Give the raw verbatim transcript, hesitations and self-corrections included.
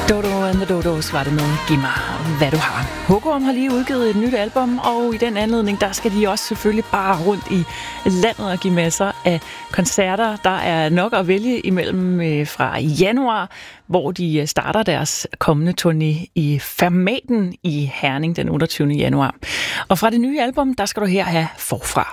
Dodo and the Dodos var det med Giv mig, hvad du har. Hugorm har lige udgivet et nyt album, og i den anledning, der skal de også selvfølgelig bare rundt i landet og give masser af koncerter. Der er nok at vælge imellem fra januar, hvor de starter deres kommende turné i Fermaten i Herning den otteogtyvende januar. Og fra det nye album, der skal du her have Forfra.